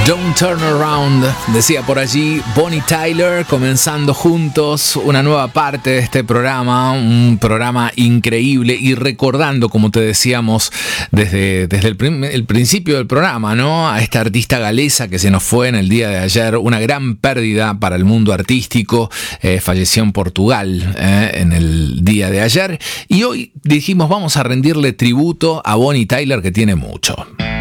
Don't Turn Around, decía por allí Bonnie Tyler, comenzando juntos una nueva parte de este programa, un programa increíble y recordando, como te decíamos desde el principio del programa, ¿no? A esta artista galesa que se nos fue en el día de ayer, una gran pérdida para el mundo artístico, falleció en Portugal en el día de ayer y hoy dijimos vamos a rendirle tributo a Bonnie Tyler que tiene mucho.